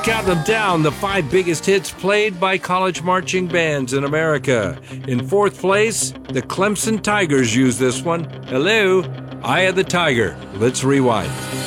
count them down, the 5 biggest hits played by college marching bands in America. In 4th place, the Clemson Tigers use this one. Hello, Eye of the Tiger. Let's rewind.